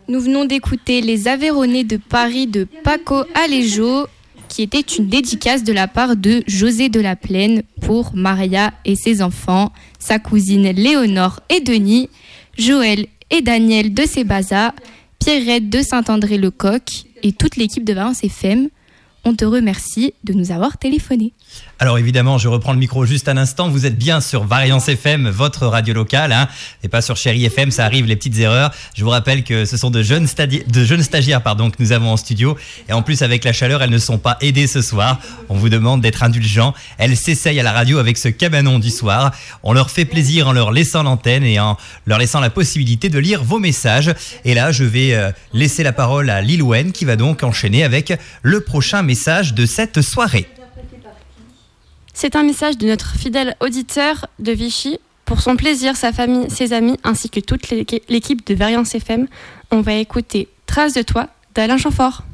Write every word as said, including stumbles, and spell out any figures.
Nous venons d'écouter Les Aveyronnais de Paris de Paco Alejo, qui était une dédicace de la part de José de la Plaine pour Maria et ses enfants, sa cousine Léonore et Denis, Joël et Daniel de Sébaza, Pierrette de Saint-André-le-Coq et toute l'équipe de Valence F M. On te remercie de nous avoir téléphoné. Alors évidemment, je reprends le micro juste un instant. Vous êtes bien sur Variance F M, votre radio locale, hein, et pas sur Chérie F M. Ça arrive, les petites erreurs. Je vous rappelle que ce sont de jeunes, stadi- de jeunes stagiaires pardon, que nous avons en studio. Et en plus, avec la chaleur, elles ne sont pas aidées ce soir. On vous demande d'être indulgents. Elles s'essayent à la radio avec ce cabanon du soir. On leur fait plaisir en leur laissant l'antenne et en leur laissant la possibilité de lire vos messages. Et là, je vais euh, laisser la parole à Lilwen qui va donc enchaîner avec le prochain message de cette soirée. C'est un message de notre fidèle auditeur de Vichy. Pour son plaisir, sa famille, ses amis, ainsi que toute l'équipe de Variance F M, on va écouter Traces de toi d'Alain Chamfort.